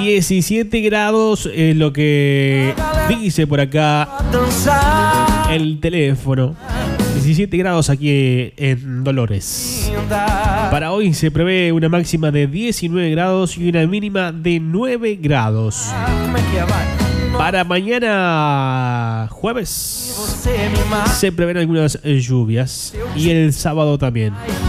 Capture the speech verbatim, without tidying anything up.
diecisiete grados es lo que dice por acá el teléfono. diecisiete grados aquí en Dolores. Para hoy se prevé una máxima de diecinueve grados y una mínima de nueve grados. Para mañana jueves se prevén algunas lluvias y el sábado también.